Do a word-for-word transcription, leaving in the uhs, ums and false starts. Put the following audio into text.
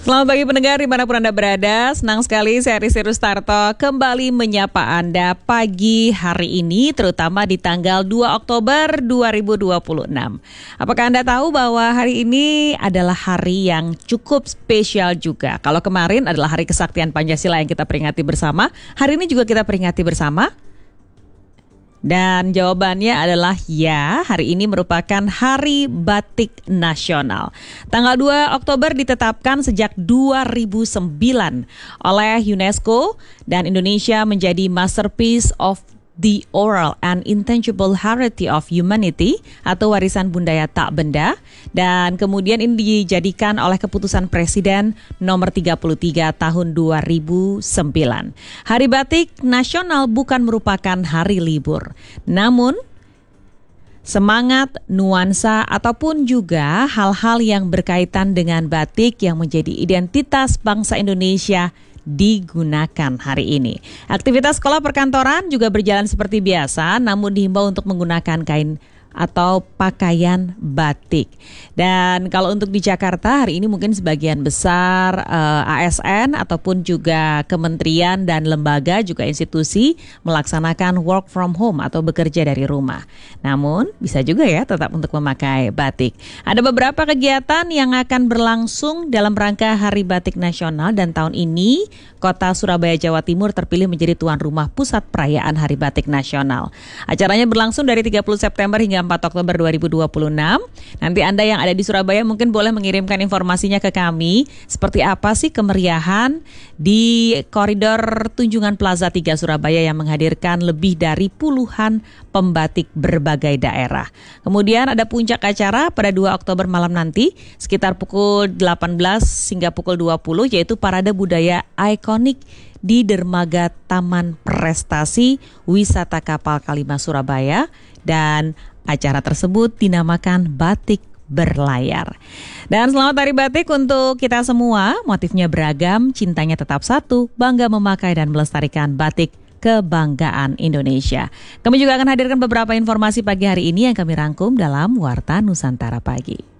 Selamat pagi pendengar dimanapun Anda berada. Senang sekali saya Rizky Rustarto kembali menyapa Anda pagi hari ini, terutama di tanggal dua Oktober dua ribu dua puluh enam. Apakah Anda tahu bahwa hari ini adalah hari yang cukup spesial juga? Kalau kemarin adalah Hari Kesaktian Pancasila yang kita peringati bersama, hari ini juga kita peringati bersama. Dan jawabannya adalah ya, hari ini merupakan Hari Batik Nasional. Tanggal dua Oktober ditetapkan sejak dua ribu sembilan oleh UNESCO dan Indonesia menjadi Masterpiece of the Oral and Intangible Heritage of Humanity atau warisan budaya tak benda, dan kemudian ini dijadikan oleh keputusan Presiden nomor tiga puluh tiga tahun dua ribu sembilan. Hari Batik Nasional bukan merupakan hari libur, namun semangat, nuansa, ataupun juga hal-hal yang berkaitan dengan batik yang menjadi identitas bangsa Indonesia digunakan hari ini. Aktivitas sekolah perkantoran juga berjalan seperti biasa, namun dihimbau untuk menggunakan kain atau pakaian batik. Dan kalau untuk di Jakarta hari ini mungkin sebagian besar uh, A S N ataupun juga kementerian dan lembaga juga institusi melaksanakan work from home atau bekerja dari rumah. Namun bisa juga ya tetap untuk memakai batik. Ada beberapa kegiatan yang akan berlangsung dalam rangka Hari Batik Nasional, dan tahun ini Kota Surabaya, Jawa Timur terpilih menjadi tuan rumah pusat perayaan Hari Batik Nasional. Acaranya berlangsung dari tiga puluh September hingga empat Oktober dua ribu dua puluh enam. Nanti Anda yang ada di Surabaya mungkin boleh mengirimkan informasinya ke kami. Seperti apa sih kemeriahan di koridor Tunjungan Plaza tiga Surabaya yang menghadirkan lebih dari puluhan pembatik berbagai daerah. Kemudian ada puncak acara pada dua Oktober malam nanti sekitar pukul delapan belas hingga pukul dua puluh, yaitu parade budaya ikonik di dermaga Taman Prestasi Wisata Kapal Kalimah Surabaya, dan acara tersebut dinamakan Batik Berlayar. Dan selamat Hari Batik untuk kita semua. Motifnya beragam, cintanya tetap satu, bangga memakai dan melestarikan batik kebanggaan Indonesia. Kami juga akan hadirkan beberapa informasi pagi hari ini yang kami rangkum dalam Warta Nusantara Pagi.